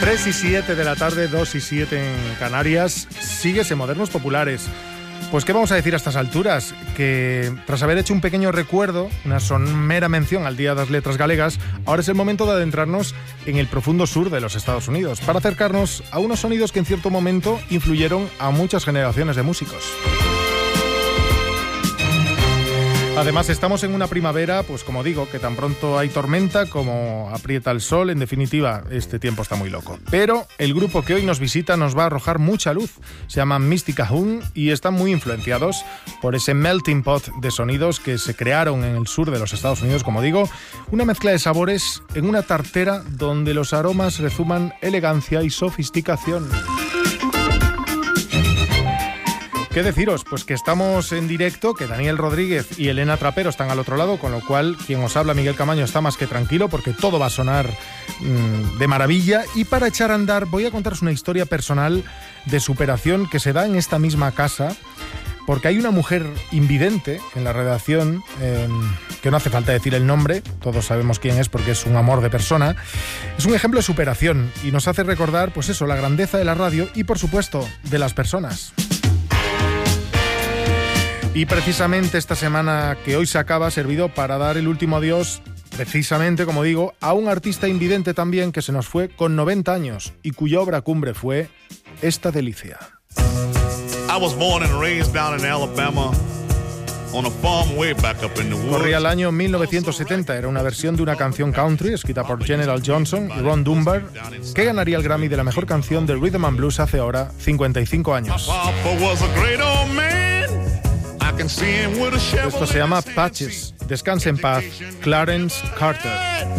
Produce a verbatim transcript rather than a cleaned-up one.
tres y siete de la tarde, dos y siete en Canarias. Sigues en Modernos Populares. Pues qué vamos a decir a estas alturas, que tras haber hecho un pequeño recuerdo, una somera mención al Día de las Letras Galegas, ahora es el momento de adentrarnos en el profundo sur de los Estados Unidos, para acercarnos a unos sonidos que en cierto momento influyeron a muchas generaciones de músicos. Además, estamos en una primavera, pues como digo, que tan pronto hay tormenta como aprieta el sol. En definitiva, este tiempo está muy loco. Pero el grupo que hoy nos visita nos va a arrojar mucha luz. Se llama Mystic Cajun y están muy influenciados por ese melting pot de sonidos que se crearon en el sur de los Estados Unidos, como digo. Una mezcla de sabores en una tartera donde los aromas rezuman elegancia y sofisticación. ¿Qué deciros? Pues que estamos en directo, que Daniel Rodríguez y Elena Trapero están al otro lado, con lo cual quien os habla, Miguel Camaño, está más que tranquilo porque todo va a sonar mmm, de maravilla. Y para echar a andar voy a contaros una historia personal de superación que se da en esta misma casa, porque hay una mujer invidente en la redacción, eh, que no hace falta decir el nombre, todos sabemos quién es porque es un amor de persona. Es un ejemplo de superación y nos hace recordar, pues eso, la grandeza de la radio y, por supuesto, de las personas. Y precisamente esta semana que hoy se acaba ha servido para dar el último adiós, precisamente, como digo, a un artista invidente también que se nos fue con noventa años y cuya obra cumbre fue esta delicia. I was born and raised down in Alabama on a farm way back up in the woods. Corría el año mil novecientos setenta, era una versión de una canción country escrita por General Johnson y Ron Dunbar, que ganaría el Grammy de la mejor canción de Rhythm and Blues hace ahora cincuenta y cinco años. Esto se llama Patches. Descanse en paz, Clarence Carter.